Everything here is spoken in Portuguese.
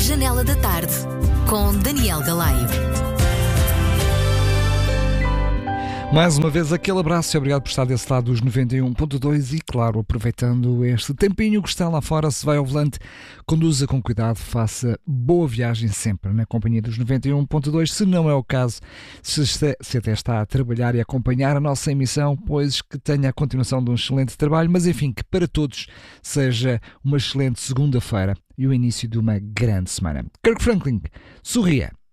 Janela da Tarde, com Daniel Galaio. Mais uma vez aquele abraço e obrigado por estar desse lado dos 91.2 e, claro, aproveitando este tempinho que está lá fora, se vai ao volante, conduza com cuidado, faça boa viagem sempre na companhia dos 91.2. Se não é o caso, se até está a trabalhar e a acompanhar a nossa emissão, pois que tenha a continuação de um excelente trabalho, mas enfim, que para todos seja uma excelente segunda-feira e o início de uma grande semana. Kirk Franklin, sorria.